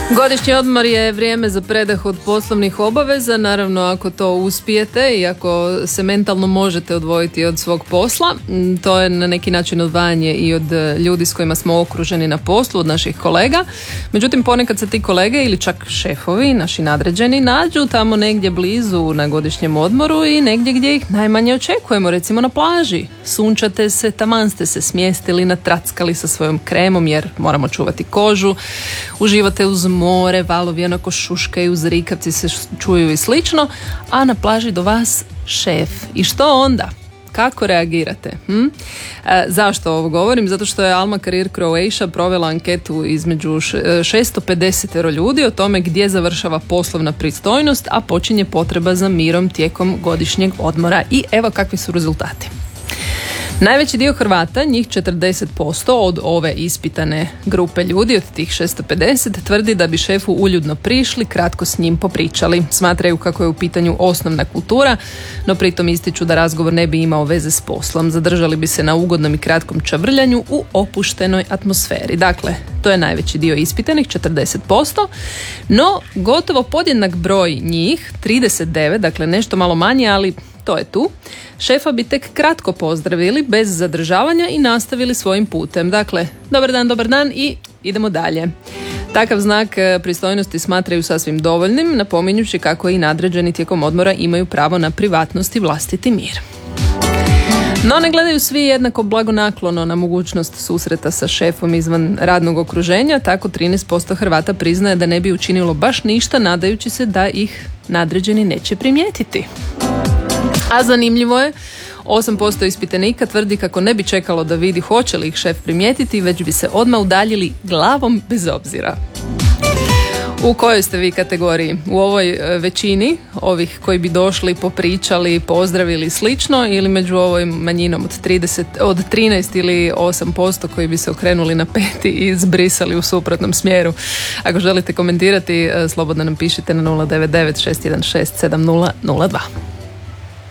Godišnji odmor je vrijeme za predah od poslovnih obaveza, naravno ako to uspijete i ako se mentalno možete odvojiti od svog posla. To je na neki način odvajanje i od ljudi s kojima smo okruženi na poslu, od naših kolega. Međutim, ponekad se ti kolege ili čak šefovi, naši nadređeni, nađu tamo negdje blizu na godišnjem odmoru i negdje gdje ih najmanje očekujemo, recimo na plaži. Sunčate se, taman ste se smjestili, natrackali sa svojom kremom jer moramo čuvati kožu, uživate uz more, valovi onako šuškaju, zrikavci se čuju i slično, a na plaži do vas šef. I što onda? Kako reagirate? Zašto ovo govorim? Zato što je Alma Career Croatia provela anketu između 650 ljudi o tome gdje završava poslovna pristojnost, a počinje potreba za mirom tijekom godišnjeg odmora. I evo kakvi su rezultati. Najveći dio Hrvata, njih 40% od ove ispitane grupe ljudi, od tih 650, tvrdi da bi šefu uljudno prišli, kratko s njim popričali. Smatraju kako je u pitanju osnovna kultura, no pritom ističu da razgovor ne bi imao veze s poslom. Zadržali bi se na ugodnom i kratkom čavrljanju u opuštenoj atmosferi. Dakle, to je najveći dio ispitanih, 40%, no gotovo podjednak broj njih, 39, dakle nešto malo manje, ali to je tu. Šefa bi tek kratko pozdravili, bez zadržavanja i nastavili svojim putem. Dakle, dobar dan i idemo dalje. Takav znak pristojnosti smatraju sasvim dovoljnim, napominjući kako i nadređeni tijekom odmora imaju pravo na privatnost i vlastiti mir. No ne gledaju svi jednako blagonaklono na mogućnost susreta sa šefom izvan radnog okruženja, tako 13% Hrvata priznaje da ne bi učinilo baš ništa, nadajući se da ih nadređeni neće primijetiti. A zanimljivo je, 8% ispitanika tvrdi kako ne bi čekalo da vidi hoće li ih šef primijetiti, već bi se odmah udaljili glavom bez obzira. U kojoj ste vi kategoriji? U ovoj većini, ovih koji bi došli, popričali, pozdravili slično, ili među ovoj manjinom od 13 ili 8% koji bi se okrenuli na peti i izbrisali u suprotnom smjeru? Ako želite komentirati, slobodno nam pišite na 099 616 7002.